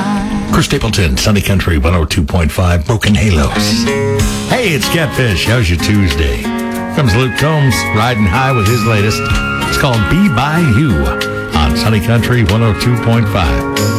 Chris Stapleton, Sunny Country 102.5, Broken Halos. Hey, it's Catfish. How's your Tuesday? Comes Luke Combs riding high with his latest. It's called Be By You on Sunny Country 102.5.